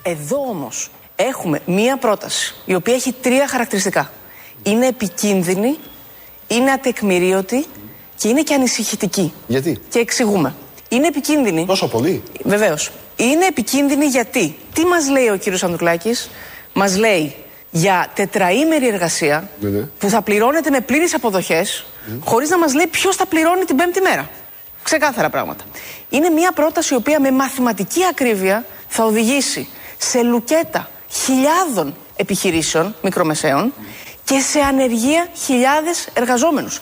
Εδώ όμως έχουμε μία πρόταση η οποία έχει 3 χαρακτηριστικά. Είναι επικίνδυνη, είναι ατεκμηρίωτη και είναι και ανησυχητική. Γιατί? Και εξηγούμε. Είναι επικίνδυνη. Τόσο πολύ? Βεβαίως. Είναι επικίνδυνη γιατί? Τι μας λέει ο κύριος Ανδρουλάκης? Μας λέει για τετραήμερη εργασία που θα πληρώνεται με πλήρεις αποδοχές, χωρίς να μας λέει ποιος θα πληρώνει την 5η μέρα. Ξεκάθαρα πράγματα. Είναι μια πρόταση η οποία με μαθηματική ακρίβεια θα οδηγήσει σε λουκέτα χιλιάδων επιχειρήσεων μικρομεσαίων και σε ανεργία χιλιάδες εργαζόμενους.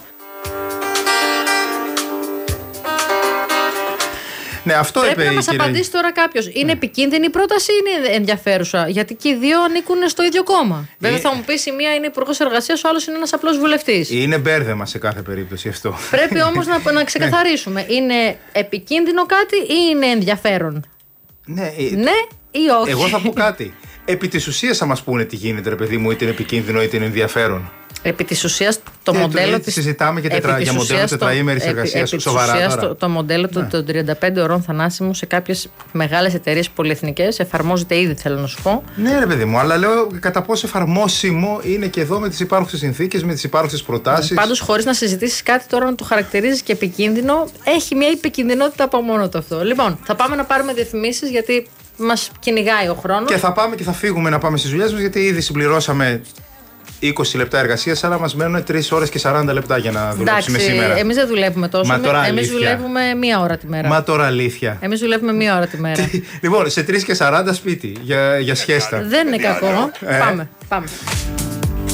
Ναι, αυτό πρέπει να μας απαντήσει τώρα κάποιος. Είναι επικίνδυνη η πρόταση ή είναι ενδιαφέρουσα? Γιατί και οι δύο ανήκουν στο ίδιο κόμμα. Βέβαια θα μου πεις η μία είναι υπουργός εργασίας, ο άλλος είναι ένας απλός βουλευτής. Είναι μπέρδεμα σε κάθε περίπτωση αυτό. Πρέπει όμως να ξεκαθαρίσουμε. Είναι επικίνδυνο κάτι ή είναι ενδιαφέρον? Ναι ή όχι? Εγώ θα πω κάτι. Επί της ουσίας θα μας πούνε τι γίνεται, ρε παιδί μου, είτε είναι επικίνδυνο είτε είναι ενδιαφέρον. Επί της ουσίας το μοντέλο της. Συζητάμε για μοντέλο τετραήμερης εργασίας. Σοβαρά. Το μοντέλο των 35 ωρών θανάσιμου σε κάποιες μεγάλες εταιρείες πολυεθνικές εφαρμόζεται ήδη, θέλω να σου πω. Ναι, ρε παιδί μου, αλλά λέω κατά πόσο εφαρμόσιμο είναι και εδώ με τις υπάρχουσες συνθήκες, με τις υπάρχουσες προτάσεις. Πάντως, χωρίς να συζητήσεις κάτι τώρα να το χαρακτηρίζεις και επικίνδυνο, έχει μια επικινδυνότητα από μόνο το αυτό. Λοιπόν, θα πάμε να πάρουμε διαφημίσεις γιατί μας κυνηγάει ο χρόνος. Και θα πάμε και θα φύγουμε να πάμε στις δουλειές μας, γιατί ήδη συμπληρώσαμε 20 λεπτά εργασίας, αλλά μας μένουν 3 ώρες και 40 λεπτά για να δουλέψουμε σήμερα. Εμείς δεν δουλεύουμε τόσο. Εμείς δουλεύουμε 1 ώρα τη μέρα. Μα τώρα αλήθεια. Εμείς δουλεύουμε 1 ώρα τη μέρα. Λοιπόν, σε 3 και 40 σπίτι για σχέστα. Δεν είναι κακό. Πάμε.